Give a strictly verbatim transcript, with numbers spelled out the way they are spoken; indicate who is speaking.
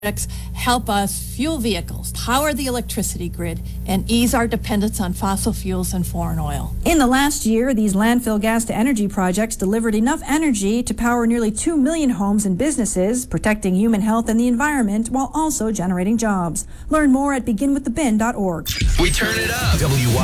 Speaker 1: projects help us fuel vehicles, power the electricity grid, and ease our dependence on fossil fuels and foreign oil.
Speaker 2: In the last year, these landfill gas-to-energy projects delivered enough energy to power nearly two million homes and businesses, protecting human health and the environment while also generating jobs. Learn more at begin with the bin dot org.
Speaker 3: We turn it up. W